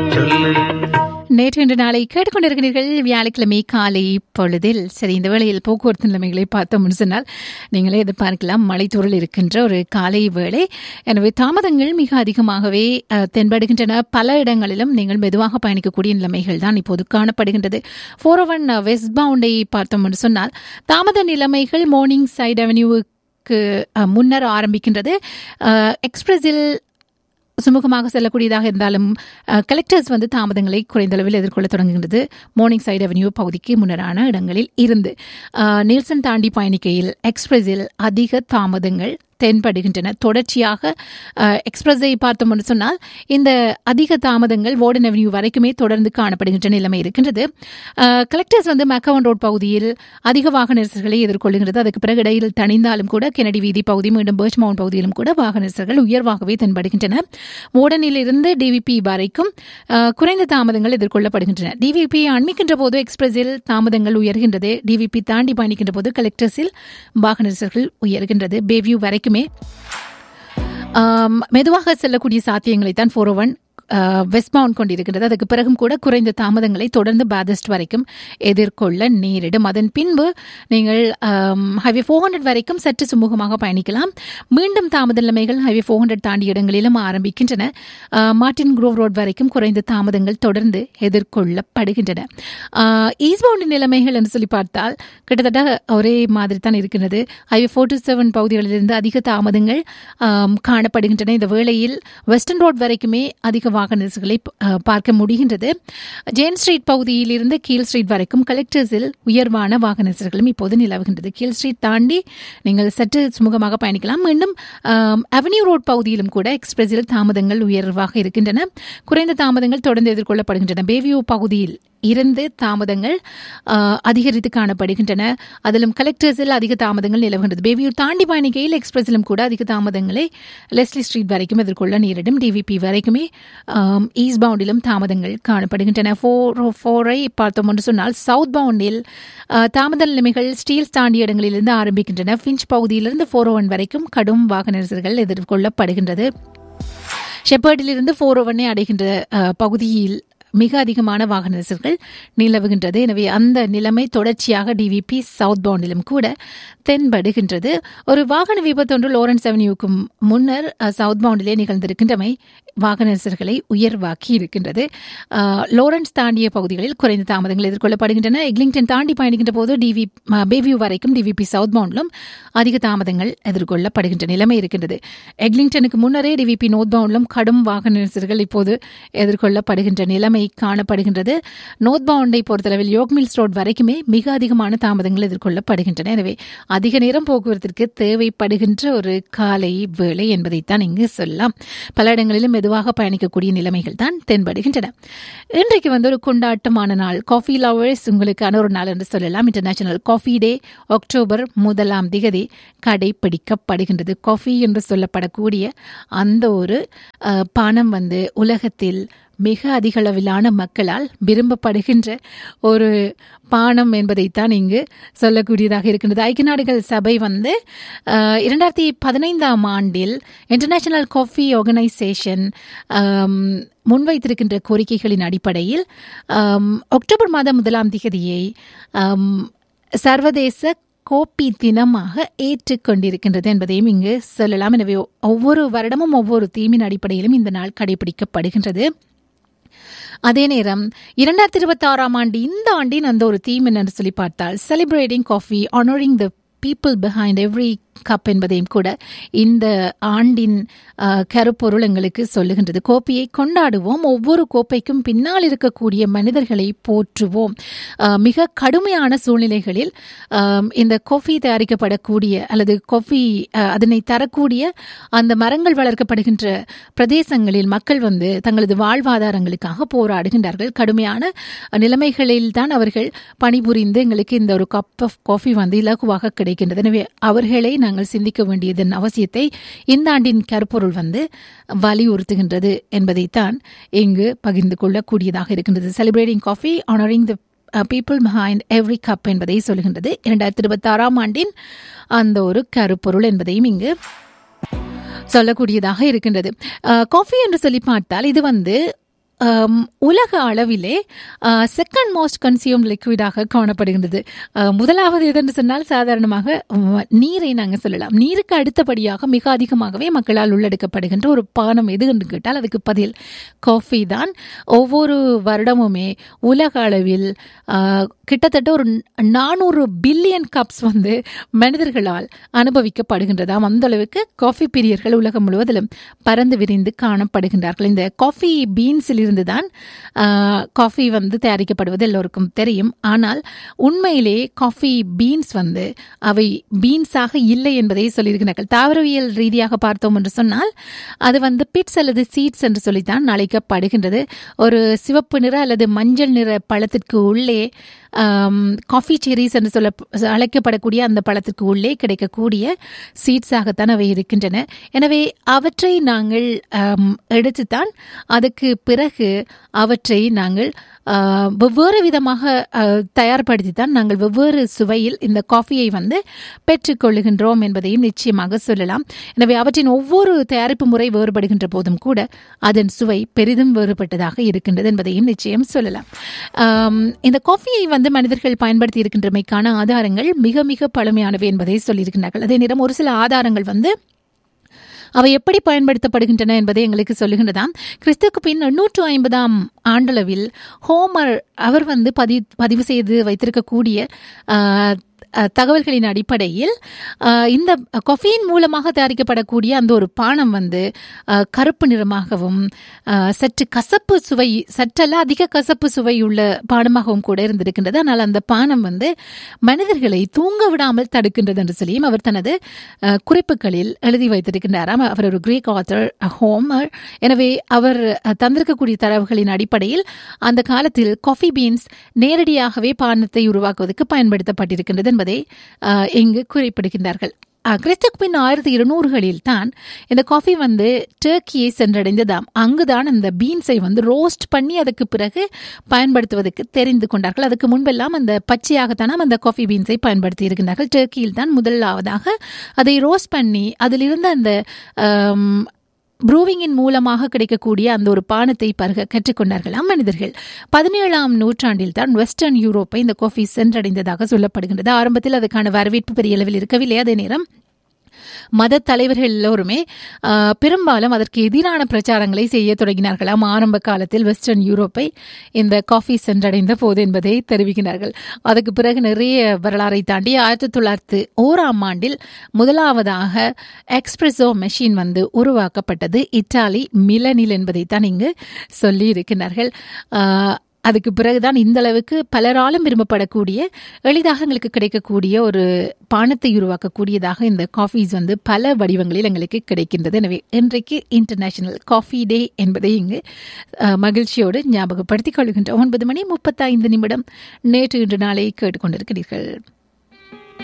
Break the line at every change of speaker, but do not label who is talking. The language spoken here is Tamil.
சொல்லு.
நேற்று இன்று நாளை கேட்டுக்கொண்டிருக்கிறீர்கள். வியாழக்கிழமை காலை பொழுதில். சரி, இந்த வேளையில் போக்குவரத்து நிலைமைகளை பார்த்தோம்னு சொன்னால் நீங்களே எதிர்பார்க்கலாம், மழைத்தூறல் இருக்கின்ற ஒரு காலை வேளை. எனவே தாமதங்கள் மிக அதிகமாகவே தென்படுகின்றன. பல இடங்களிலும் நீங்கள் மெதுவாக பயணிக்கக்கூடிய நிலைமைகள் தான் இப்போது காணப்படுகின்றது. 401 வெஸ்ட் பவுண்டை பார்த்தோம்னு சொன்னால் தாமத நிலைமைகள் மார்னிங் சைட் அவென்யூவுக்கு முன்னர் ஆரம்பிக்கின்றது. எக்ஸ்பிரஸில் சுமூகமாக செல்லக்கூடியதாக இருந்தாலும் கலெக்டர்ஸ் தாமதங்களை குறைந்த அளவில் எதிர்கொள்ள தொடங்குகின்றது. மார்னிங் சைட் அவென்யூ பகுதிக்கு முன்னரான இடங்களில் இருந்து நீல்சன் தாண்டி பயணிக்கையில் எக்ஸ்பிரஸில் அதிக தாமதங்கள் தென்படுகின்றன. தொடர்ச்சியாக எக்ஸ்பிரஸை பார்த்தோம்னு சொன்னால் இந்த அதிக தாமதங்கள் வார்டன் அவென்யூ வரைக்குமே தொடர்ந்து காணப்படுகின்ற நிலைமை இருக்கின்றது. கலெக்டர்ஸ் மேக்கவன் ரோட் பகுதியில் அதிக வாகன நெரிசல்களை எதிர்கொள்கின்றது. அதுக்கு பிறகு இடையில் தணிந்தாலும் கூட கெனடி வீதி பகுதி, மீண்டும் பர்ச் மவுண்ட் பகுதியிலும் கூட வாகன நெரிசல்கள் உயர்வாகவே தென்படுகின்றன. வார்டனில் இருந்து டிவிபி வரைக்கும் குறைந்த தாமதங்கள் எதிர்கொள்ளப்படுகின்றன. டிவிபி அண்மிக்கின்ற போது எக்ஸ்பிரஸில் தாமதங்கள் உயர்கின்றது. டிவிபி தாண்டி பயணிக்கின்ற போது கலெக்டர்ஸில் வாகன நெரிசல்கள் உயர்கின்றது. பேவியூ வரைக்கும் மெதுவாக செல்லக்கூடிய சாத்தியங்களை தான் 401 வெஸ்ட் பவுண்ட் கொண்டிருக்கின்றது. அதுக்கு பிறகும் கூட குறைந்த தாமதங்களை தொடர்ந்து பாதஸ்ட் வரைக்கும் எதிர்கொள்ள நேரிடும். அதன் பின்பு நீங்கள் ஹைவே 400 வரைக்கும் சற்று சுமூகமாக பயணிக்கலாம். மீண்டும் தாமத நிலைமைகள் ஹைவே 400 தாண்டிய இடங்களிலும் ஆரம்பிக்கின்றன. மார்டின் குரோவ் ரோட் வரைக்கும் குறைந்த தாமதங்கள் தொடர்ந்து எதிர்கொள்ளப்படுகின்றன. ஈஸ்ட் பவுண்ட் நிலைமைகள் என்று சொல்லி பார்த்தால் கிட்டத்தட்ட ஒரே மாதிரி தான் இருக்கின்றது. ஹைவே 427 பகுதிகளிலிருந்து அதிக தாமதங்கள் காணப்படுகின்றன. இந்த வேளையில் வெஸ்டர்ன் ரோட் வரைக்குமே அதிக வாகன நெரிசல்களை பார்க்க முடிகின்றது. ஜேன் ஸ்ட்ரீட் பகுதியில் இருந்து கீழ் ஸ்ட்ரீட் வரைக்கும் கலெக்டர்ஸில் உயர்வான வாகன நெரிசல்களும் இப்போது நிலவுகின்றது. கீழ் ஸ்ட்ரீட் தாண்டி நீங்கள் சற்று சுமூகமாக பயணிக்கலாம். மீண்டும் அவென்யூ ரோட் பகுதியிலும் கூட எக்ஸ்பிரஸில் தாமதங்கள் உயர்வாக இருக்கின்றன. குறைந்த தாமதங்கள் தொடர்ந்து எதிர்கொள்ளப்படுகின்றன. பேவியூ பகுதியில் இருந்து தாமதங்கள் அதிகரித்து காணப்படுகின்றன. அதிலும் கலெக்டர்ஸில் அதிக தாமதங்கள் நிலவுகின்றது. பேவியூ தாண்டி பயணிக்கையில் எக்ஸ்பிரஸிலும் கூட அதிக தாமதங்களை லெஸ்லி ஸ்ட்ரீட் வரைக்கும் எதிர்கொள்ள நேரிடும். டிவிபி வரைக்குமே ஈஸ்ட் பவுண்டிலும் தாமதங்கள் காணப்படுகின்றன. 404 பார்த்தோம் என்று சொன்னால் சவுத் பவுண்டில் தாமத நிலைமைகள் ஸ்டீல்ஸ் தாண்டிய இடங்களிலிருந்து ஆரம்பிக்கின்றன. ஃபின்ச் பகுதியிலிருந்து 401 வரைக்கும் கடும் வாகன நெரிசல்கள் எதிர்கொள்ளப்படுகின்றது. ஷெப்பர்டிலிருந்து 401 அடைகின்ற பகுதியில் மிக அதிகமான வாகன நெரிசல்கள் நிலவுகின்றது. எனவே அந்த நிலைமை தொடர்ச்சியாக டிவிபி சவுத் பவுண்டிலும் கூட தென்படுகின்றது. ஒரு வாகன விபத்து ஒன்று லாரன்ஸ் அவென்யூக்கு முன்னர் சவுத் பவுண்டிலே நிகழ்ந்திருக்கின்றமை வாகன நெரிசல்களை உயர்வாக்கி இருக்கின்றது. லாரன்ஸ் தாண்டிய பகுதிகளில் குறைந்த தாமதங்கள் எதிர்கொள்ளப்படுகின்றன. எக்லிங்டன் தாண்டி பயணிக்கின்ற போது பேவியூ வரைக்கும் டிவிபி சவுத் பவுண்டிலும் அதிக தாமதங்கள் எதிர்கொள்ளப்படுகின்ற நிலைமை இருக்கின்றது. எக்லிங்டனுக்கு முன்னரே டிவிபி நோர்த் பவுண்டிலும் கடும் வாகன நெரிசல்கள் இப்போது எதிர்கொள்ளப்படுகின்ற நிலைமை காணப்படுகின்றது. நோர்த் பவுண்டை பொறுத்தளவில் யோக் மில்ஸ் ரோட் வரைக்குமே மிக அதிகமான தாமதங்கள் எதிர்கொள்ளப்படுகின்றன. எனவே அதிக நேரம் போக்குவரத்திற்கு தேவைப்படுகின்ற ஒரு காலை வேளை என்பதைத்தான் இங்கு சொல்லலாம். பல இடங்களிலும் மெதுவாக பயணிக்கக்கூடிய நிலைமைகள் தான் தென்படுகின்றன. இன்றைக்கு ஒரு கொண்டாட்டமான நாள், காஃபி லவர்ஸ் உங்களுக்கான ஒரு நாள் என்று சொல்லலாம். International coffee day October 1 கடைபிடிக்கப்படுகின்றது. Coffee என்று சொல்லப்படக்கூடிய அந்த ஒரு பானம் உலகத்தில் மிக அதிக அளவிலான மக்களால் விரும்பப்படுகின்ற ஒரு பானம் என்பதைத்தான் இங்கு சொல்லக்கூடியதாக இருக்கின்றது. ஐக்கிய நாடுகள் சபை 2015 ஆண்டில் இன்டர்நேஷனல் காஃபி ஆர்கனைசேஷன் முன்வைத்திருக்கின்ற கோரிக்கைகளின் அடிப்படையில் அக்டோபர் 1 சர்வதேச கோப்பி தினமாக ஏற்றுக்கொண்டிருக்கின்றது என்பதையும் இங்கு சொல்லலாம். எனவே ஒவ்வொரு வருடமும் ஒவ்வொரு தீமின் அடிப்படையிலும் இந்த நாள் கடைபிடிக்கப்படுகின்றது. அதே நேரம் 2026 ஆண்டு இந்த ஆண்டின் அந்த ஒரு தீம் என்னன்னு சொல்லி பார்த்தால் celebrating coffee honouring the people behind every cup என்பதையும் கூட இந்த ஆண்டின் கருப்பொருள் எங்களுக்கு சொல்லுகின்றது. கோப்பையை கொண்டாடுவோம், ஒவ்வொரு கோப்பைக்கும் பின்னால் இருக்கக்கூடிய மனிதர்களை போற்றுவோம். மிக கடுமையான சூழ்நிலைகளில் இந்த காஃபி தயாரிக்கப்படக்கூடிய அல்லது காஃபி அதனை தரக்கூடிய அந்த மரங்கள் வளர்க்கப்படுகின்ற பிரதேசங்களில் மக்கள் தங்களது வாழ்வாதாரங்களுக்காக போராடுகின்றார்கள். கடுமையான நிலைமைகளில் தான் அவர்கள் பணிபுரிந்து எங்களுக்கு இந்த ஒரு கப் ஆஃப் காஃபி இலகுவாக கிடைக்கின்றது. எனவே அவர்களை நாங்கள் சிந்திக்க வேண்டியதன் அவசியத்தை இந்த ஆண்டின் கருப்பொருள் வலியுறுத்துகின்றது என்பதைத்தான் இங்கு பகிர்ந்து கொள்ளக்கூடியதாக இருக்கின்றது. Celebrating coffee honouring the people behind every cup என்பதை சொல்கின்றது. 2026 ஆண்டின் அந்த ஒரு கருப்பொருள் என்பதையும் இங்கு சொல்லக்கூடியதாக இருக்கின்றது. காஃபி என்று சொல்லி பார்த்தால் இது உலக அளவிலே செகண்ட் மோஸ்ட் கன்சியூம் லிக்விடாக காணப்படுகின்றது. முதலாவது எதென்று சொன்னால் சாதாரணமாக நீரை நாங்கள் சொல்லலாம். நீருக்கு அடுத்தபடியாக மிக அதிகமாகவே மக்களால் உள்ளெடுக்கப்படுகின்ற ஒரு பானம் எது என்று கேட்டால் அதுக்கு பதில் காஃபி தான். ஒவ்வொரு வருடமுமே உலக அளவில் கிட்டத்தட்ட ஒரு 400 பில்லியன் கப்ஸ் வந்து மனிதர்களால் அனுபவிக்கப்படுகின்றதாம். அந்த அளவுக்கு காஃபி பிரியர்கள் உலகம் முழுவதிலும் பறந்து விரிந்து காணப்படுகின்றார்கள். இந்த காஃபி பீன்ஸில் இருந்து தான் காஃபி வந்து தயாரிக்கப்படுவது எல்லோருக்கும் தெரியும். ஆனால் உண்மையிலே காஃபி பீன்ஸ் வந்து அவை பீன்ஸாக இல்லை என்பதை சொல்லியிருக்கிறார்கள். தாவரவியல் ரீதியாக பார்த்தோம் என்று சொன்னால் அது வந்து பிட்ஸ் அல்லது சீட்ஸ் என்று சொல்லித்தான் அழைக்கப்படுகின்றது. ஒரு சிவப்பு நிற அல்லது மஞ்சள் நிற பழத்திற்கு உள்ளே காஃபி செரிஸ் என்று அழைக்கப்படக்கூடிய அந்த பழத்திற்கு உள்ளே கிடைக்கக்கூடிய சீட்ஸாகத்தான் அவை இருக்கின்றன. எனவே அவற்றை நாங்கள் எடுத்துத்தான் அதுக்கு பிறகு அவற்றை நாங்கள் வெவ்வேறு விதமாக தயார்படுத்தி தான் நாங்கள் வெவ்வேறு சுவையில் இந்த காஃபியை வந்து பெற்றுக்கொள்ளுகின்றோம் என்பதையும் நிச்சயமாக சொல்லலாம். எனவே அவற்றின் ஒவ்வொரு தயாரிப்பு முறை வேறுபடுகின்ற போதும் கூட அதன் சுவை பெரிதும் வேறுபட்டதாக இருக்கின்றது என்பதையும் நிச்சயம் சொல்லலாம். இந்த காஃபியை வந்து மனிதர்கள் பயன்படுத்தி இருக்கின்றமைக்கான ஆதாரங்கள் மிக மிக பழமையானவை என்பதை சொல்லியிருக்கிறார்கள். அதே நேரம் ஒரு சில ஆதாரங்கள் வந்து அவை எப்படி பயன்படுத்தப்படுகின்றன என்பதை எங்களுக்கு சொல்லுகின்றதாம். கிறிஸ்துக்கு பின் 850ஆம் ஆண்டளவில் ஹோமர் அவர் வந்து பதிவு செய்து வைத்திருக்கக்கூடிய தகவல்களின் அடிப்படையில் இந்த காஃபியின் மூலமாக தயாரிக்கப்படக்கூடிய அந்த ஒரு பானம் வந்து கருப்பு நிறமாகவும் சற்று கசப்பு சுவை சற்றல்ல அதிக கசப்பு சுவை உள்ள பானமாகவும் கூட இருந்திருக்கின்றது. ஆனால் அந்த பானம் வந்து மனிதர்களை தூங்க விடாமல் தடுக்கின்றது என்று சொல்லியும் அவர் தனது குறிப்புகளில் எழுதி வைத்திருக்கின்றாராம். அவர் ஒரு கிரீக் ஆத்தர் ஹோமர். எனவே அவர் தந்திருக்கக்கூடிய தரவுகளின் அடிப்படையில் அந்த காலத்தில் காஃபி பீன்ஸ் நேரடியாகவே பானத்தை உருவாக்குவதற்கு பயன்படுத்தப்பட்டிருக்கின்றது என்பதை இங்கு குறிப்பிடுகின்றார்கள். கிறிஸ்துக்கு பின் 1200களில் தான் இந்த காஃபி வந்து டர்க்கியை சென்றடைந்ததாம். அங்குதான் அந்த பீன்ஸை வந்து ரோஸ்ட் பண்ணி அதுக்கு பிறகு பயன்படுத்துவதற்கு தெரிந்து கொண்டார்கள். அதுக்கு முன்பெல்லாம் அந்த பச்சையாகத்தான் அந்த காஃபி பீன்ஸை பயன்படுத்தி இருக்கின்றார்கள். டர்க்கியில் தான் முதலாவதாக அதை ரோஸ்ட் பண்ணி அதிலிருந்து அந்த ப்ரூவிங்கின் மூலமாக கிடைக்கக்கூடிய அந்த ஒரு பானத்தை பருக கற்றுக்கொண்டார்களாம் மனிதர்கள். 17ஆம் நூற்றாண்டில் தான் வெஸ்டர்ன் யூரோப்பை இந்த காஃபி சென்றடைந்ததாக சொல்லப்படுகின்றது. ஆரம்பத்தில் அதுக்கான வரவேற்பு பெரிய அளவில் இருக்கவில்லை. அதே நேரம் மத தலைவர்கள் எல்லோருமே பெரும்பாலும் அதற்கு எதிரான பிரச்சாரங்களை செய்ய தொடங்கினார்களாம். ஆரம்ப காலத்தில் வெஸ்டர்ன் யூரோப்பை இந்த காஃபி சென்றடைந்த போது என்பதை தெரிவிக்கிறார்கள். அதுக்கு பிறகு நிறைய வரலாறை தாண்டி 1901ஆம் ஆண்டில் முதலாவதாக எக்ஸ்பிரஸோ மெஷின் வந்து உருவாக்கப்பட்டது. இத்தாலி மிலனில் என்பதைத்தான் இங்கு சொல்லி இருக்கிறார்கள். அதுக்கு பிறகுதான் இந்த அளவுக்கு பலராலும் விரும்பப்படக்கூடிய எளிதாக எங்களுக்கு கிடைக்கக்கூடிய ஒரு பானத்தை உருவாக்கக்கூடியதாக இந்த காஃபீஸ் வந்து பல வடிவங்களில் எங்களுக்கு கிடைக்கின்றது. எனவே இன்றைக்கு இன்டர்நேஷனல் காஃபி டே என்பதை இங்கு மகிழ்ச்சியோடு ஞாபகப்படுத்திக் கொள்கின்ற 9:35 நேற்று இன்று நாளை கேட்டுக்கொண்டிருக்கிறீர்கள்.